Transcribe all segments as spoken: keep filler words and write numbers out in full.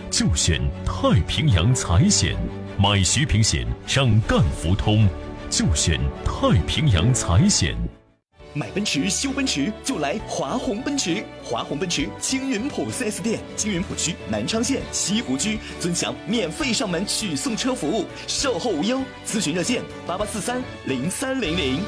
就选太平洋财险。买徐平险上赣福通，就选太平洋财险。 买奔驰修奔驰就来华宏奔驰，华宏奔驰青云浦 四 S 店，青云浦区南昌县西湖区尊享免费上门取送车服务，售后无忧，咨询热线八八四三零三零零。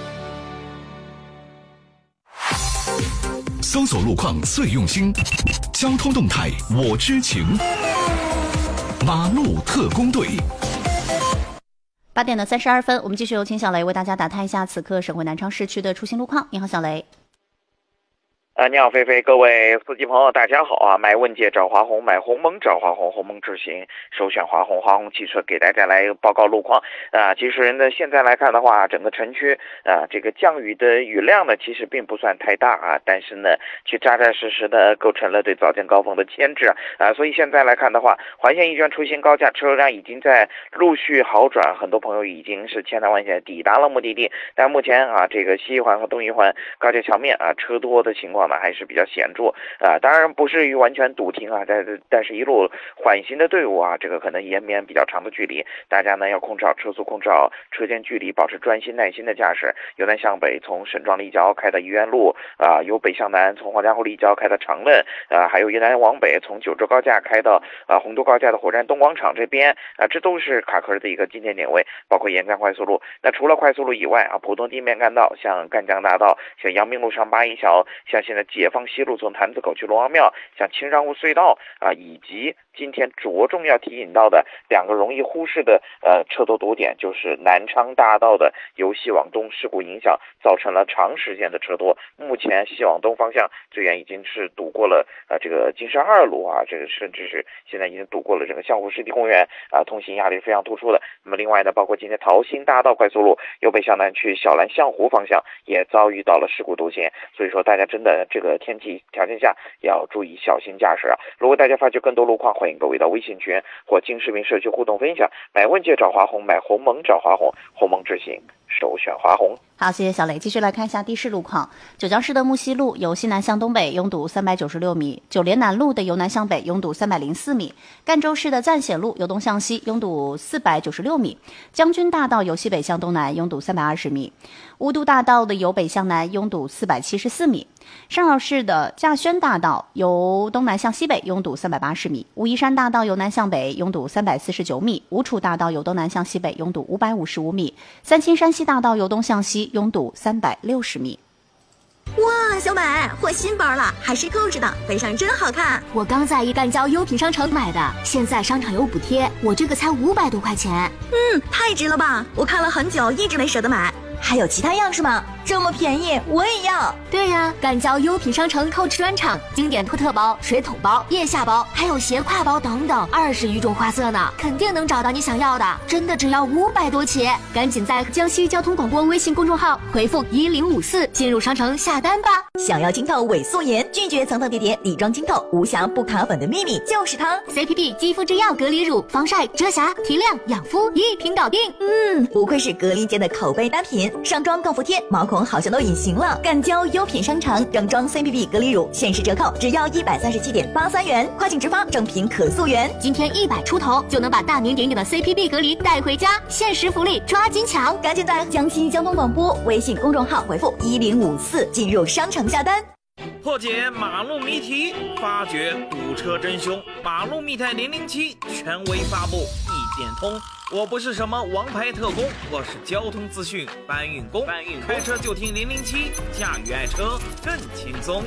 搜索路况最用心，交通动态我知情。马路特工队。 八点的三十二分，我们继续有请小雷为大家打探一下此刻省会南昌市区的出行路况。你好，小雷。 呃，你好，菲菲，各位司机朋友，大家好啊！买问界找华宏，买鸿蒙找华宏，鸿蒙智行首选华宏，华宏汽车给大家来报告路况啊。其实呢，现在来看的话，整个城区啊，这个降雨的雨量呢，其实并不算太大啊，但是呢，却扎扎实实的构成了对早间高峰的牵制啊。所以现在来看的话，环线一圈出行高架车辆已经在陆续好转，很多朋友已经是千难万险抵达了目的地。但目前啊，这个西一环和东一环高架桥面啊，车多的情况呢还是比较显著啊，当然不至于完全堵停啊，但但是一路缓行的队伍啊，这个可能延绵比较长的距离，大家呢要控制好车速，控制好车间距离，保持专心耐心的驾驶。由南向北，从沈庄立交开到愚园路啊，由北向南，从黄家湖立交开到长乐啊，还有由南往北，从九州高架开到啊洪都高架的火车站东广场这边啊，这都是卡壳的一个经典点位，包括沿江快速路。那除了快速路以外啊，普通地面干道，像赣江大道，像阳明路上八一桥，像现在解放西路从坛子口去龙王庙，像青山湖隧道啊，以及今天着重要提醒到的两个容易忽视的呃车多堵点，就是南昌大道的由西往东事故影响造成了长时间的车多。目前西往东方向最远已经是堵过了呃这个金山二路啊，这个甚至是现在已经堵过了这个相湖湿地公园啊，通行压力非常突出的。那么另外呢，包括今天桃新大道快速路由北向南去小兰相湖方向也遭遇到了事故堵截，所以说大家真的这个天气条件下要注意小心驾驶啊！如果大家发觉更多路况，欢迎各位到微信群或经视频社区互动分享。买问界找华宏，买鸿蒙找华宏，鸿蒙智行首选华宏。 好，谢谢小雷。继续来看一下地市路况。九江市的木樨路由西南向东北拥堵三百九十六米，九连南路的由南向北拥堵三百零四米，赣州市的赞显路由东向西拥堵四百九十六米，将军大道由西北向东南拥堵三百二十米，乌都大道的由北向南拥堵四百七十四米，上饶市的稼轩大道由东南向西北拥堵三百八十米，武夷山大道由南向北拥堵三百四十九米，吴楚大道由东南向西北拥堵五百五十五米，三清山西大道由东向西拥堵三百六十米。 哇，小美换新包了，还是购置的，背上真好看。 我刚在一赣交优品商城买的，现在商场有补贴，我这个才五百多块钱。 嗯，太值了吧！我看了很久，一直没舍得买。还有其他样式吗？这么便宜，我也要。 对呀，赣交优品商城购置专场，经典托特包、水桶包、腋下包，还有斜挎包等等，二十余种花色呢，肯定能找到你想要的。真的只要五百多起，赶紧在江西交通广播微信公众号回复一零五四进入商城下单吧。 想要晶透伪素颜，拒绝层层叠叠底妆晶透，无瑕不卡粉的秘密就是它 C P B 肌肤之钥隔离乳，防晒、遮瑕、提亮、养肤一瓶搞定。 嗯，不愧是格力界的口碑单品，上妆更服帖，毛孔好像都隐形了。赣交优品商城整装 C P B 隔离乳限时折扣，只要一百三十七点八三元，跨境直发，正品可溯源。 今天一百出头就能把大名鼎鼎的 C P B 隔离带回家，限时福利抓紧抢！ 赶紧在江西交通广播微信公众号回复一零五四进入商城下单。 破解马路谜题，发掘堵车真凶，马路密探零零七权威发布，一点通。我不是什么王牌特工，我是交通资讯搬运工。搬运工开车就听零零七，驾驭爱车更轻松。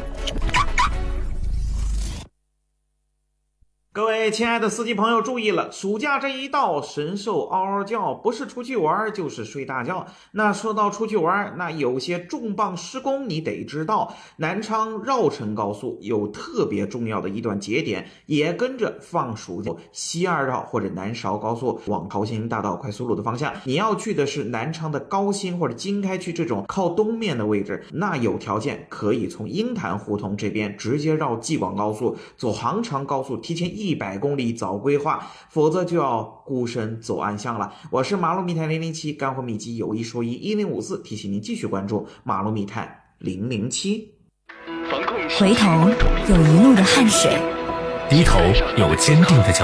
各位亲爱的司机朋友注意了，暑假这一到，神兽嗷嗷叫，不是出去玩就是睡大觉。那说到出去玩，那有些重磅施工你得知道。南昌绕城高速有特别重要的一段节点，也跟着放暑假，西二绕或者南韶高速往桃新大道快速路的方向。你要去的是南昌的高新或者经开区这种靠东面的位置，那有条件可以从鹰潭胡同这边直接绕济广高速，走杭长高速，提前一一百公里早规划，否则就要孤身走暗巷了。我是马路密探零零七，干货秘籍有一说一，一零五四提醒您继续关注马路密探零零七。 回头有一路的汗水， 低头有坚定的脚